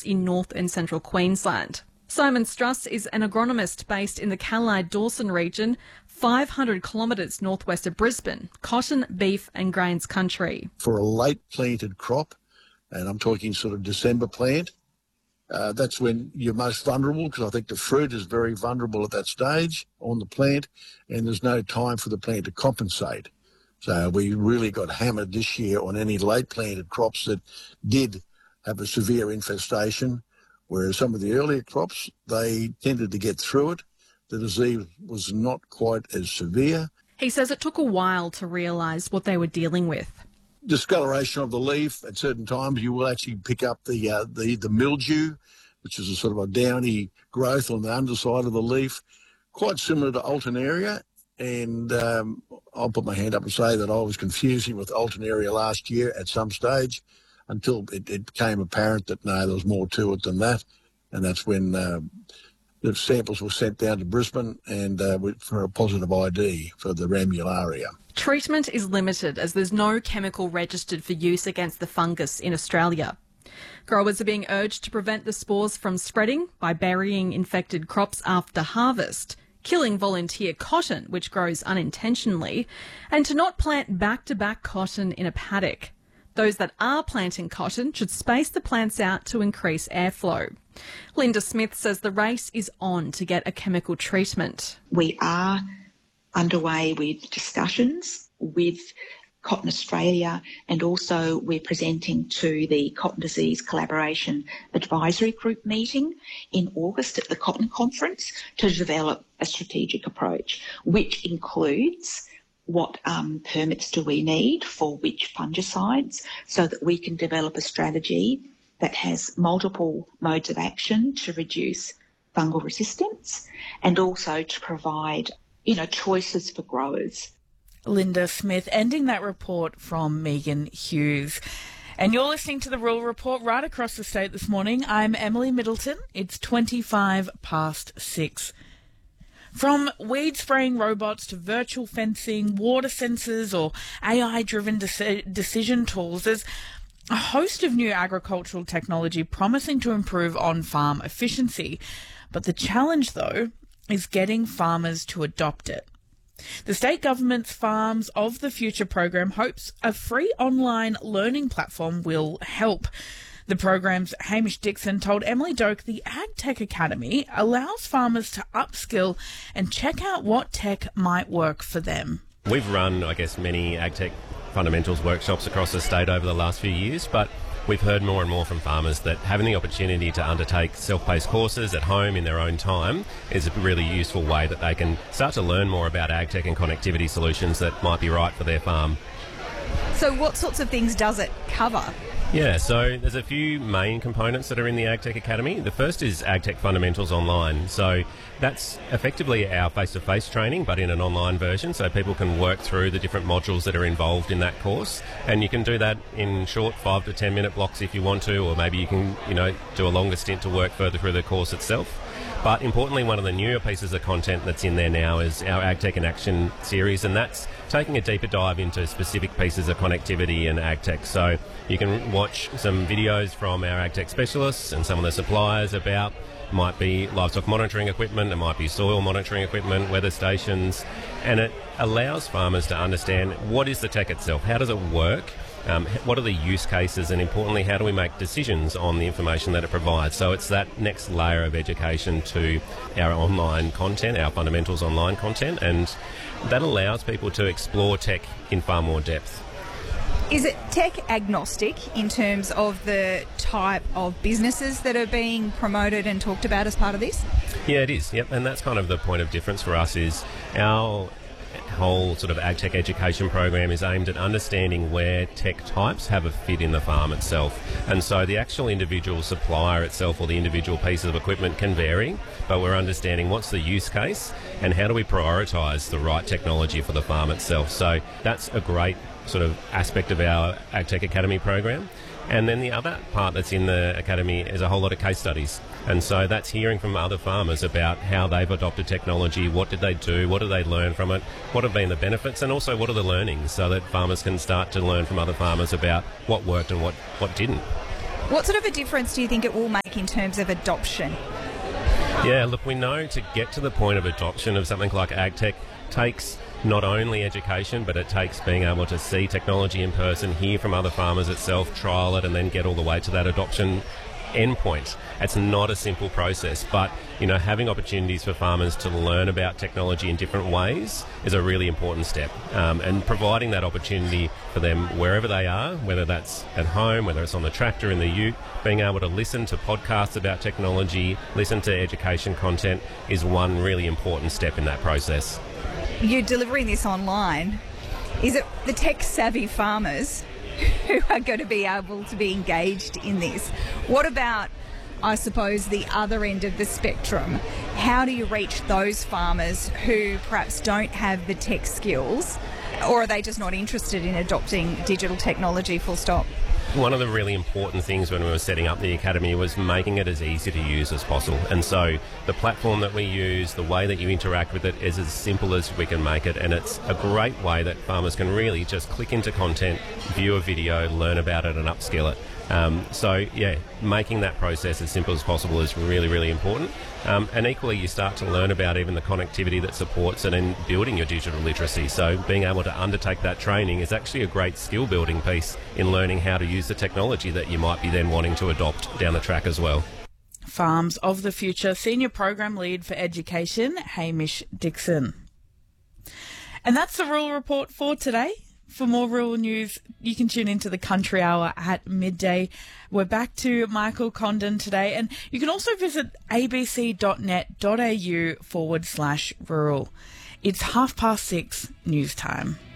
in North and Central Queensland. Simon Struss is an agronomist based in the Callide-Dawson region, 500 kilometres northwest of Brisbane, cotton, beef and grains country. For a late planted crop, and I'm talking sort of December plant, that's when you're most vulnerable, because I think the fruit is very vulnerable at that stage on the plant, and there's no time for the plant to compensate. So we really got hammered this year on any late planted crops that did have a severe infestation, whereas some of the earlier crops, they tended to get through it. The disease was not quite as severe. He says it took a while to realise what they were dealing with. Discoloration of the leaf. At certain times you will actually pick up the mildew, which is a sort of a downy growth on the underside of the leaf, quite similar to Alternaria. And I'll put my hand up and say that I was confusing with Alternaria last year at some stage, until it became apparent that no, there was more to it than that. And that's when the samples were sent down to Brisbane and for a positive ID for the Ramularia. Treatment is limited as there's no chemical registered for use against the fungus in Australia. Growers are being urged to prevent the spores from spreading by burying infected crops after harvest, killing volunteer cotton, which grows unintentionally, and to not plant back-to-back cotton in a paddock. Those that are planting cotton should space the plants out to increase airflow. Linda Smith says the race is on to get a chemical treatment. We are underway with discussions with Cotton Australia, and also we're presenting to the Cotton Disease Collaboration Advisory Group meeting in August at the Cotton Conference to develop a strategic approach, which includes what permits do we need for which fungicides, so that we can develop a strategy that has multiple modes of action to reduce fungal resistance, and also to provide, choices for growers. Linda Smith ending that report from Megan Hughes. And you're listening to the Rural Report right across the state this morning. I'm Emily Middleton. It's 6:25. From weed spraying robots to virtual fencing, water sensors or AI-driven decision tools, there's a host of new agricultural technology promising to improve on-farm efficiency. But the challenge, though, is getting farmers to adopt it. The state government's Farms of the Future program hopes a free online learning platform will help. The program's Hamish Dixon told Emily Doak the AgTech Academy allows farmers to upskill and check out what tech might work for them. We've run, many AgTech fundamentals workshops across the state over the last few years, but we've heard more and more from farmers that having the opportunity to undertake self-paced courses at home in their own time is a really useful way that they can start to learn more about AgTech and connectivity solutions that might be right for their farm. So what sorts of things does it cover? Yeah, so there's a few main components that are in the AgTech Academy. The first is AgTech Fundamentals Online. So that's effectively our face-to-face training, but in an online version, so people can work through the different modules that are involved in that course. And you can do that in short 5 to 10 minute blocks if you want to, or maybe you can, do a longer stint to work further through the course itself. But importantly, one of the newer pieces of content that's in there now is our AgTech in Action series, and that's taking a deeper dive into specific pieces of connectivity and AgTech. So you can watch some videos from our AgTech specialists and some of the suppliers about, might be livestock monitoring equipment, it might be soil monitoring equipment, weather stations, and it allows farmers to understand what is the tech itself, how does it work, what are the use cases, and importantly, how do we make decisions on the information that it provides. So it's that next layer of education to our online content, our fundamentals online content, and that allows people to explore tech in far more depth. Is it tech agnostic in terms of the type of businesses that are being promoted and talked about as part of this? Yeah, it is. Yep, and that's kind of the point of difference for us is our whole sort of AgTech education program is aimed at understanding where tech types have a fit in the farm itself. And so the actual individual supplier itself or the individual piece of equipment can vary, but we're understanding what's the use case and how do we prioritise the right technology for the farm itself. So that's a great sort of aspect of our AgTech Academy program. And then the other part that's in the Academy is a whole lot of case studies. And so that's hearing from other farmers about how they've adopted technology, what did they do, what did they learn from it, what have been the benefits, and also what are the learnings, so that farmers can start to learn from other farmers about what worked and what didn't. What sort of a difference do you think it will make in terms of adoption? Yeah, look, we know to get to the point of adoption of something like AgTech takes not only education, but it takes being able to see technology in person, hear from other farmers itself, trial it, and then get all the way to that adoption endpoint. It's not a simple process, but having opportunities for farmers to learn about technology in different ways is a really important step, and providing that opportunity for them wherever they are, whether that's at home, whether it's on the tractor, in the ute, being able to listen to podcasts about technology, listen to education content is one really important step in that process. You're delivering this online. Is it the tech-savvy farmers who are going to be able to be engaged in this? What about, I suppose, the other end of the spectrum? How do you reach those farmers who perhaps don't have the tech skills, or are they just not interested in adopting digital technology, full stop? One of the really important things when we were setting up the Academy was making it as easy to use as possible. And so the platform that we use, the way that you interact with it is as simple as we can make it. And it's a great way that farmers can really just click into content, view a video, learn about it and upskill it. Making that process as simple as possible is really, really important. And equally, you start to learn about even the connectivity that supports it and building your digital literacy. So being able to undertake that training is actually a great skill building piece in learning how to use the technology that you might be then wanting to adopt down the track as well. Farms of the Future Senior Program Lead for Education, Hamish Dixon. And that's the Rural Report for today. For more rural news, you can tune into the Country Hour at midday. We're back to Michael Condon today, and you can also visit abc.net.au/rural. It's 6:30 news time.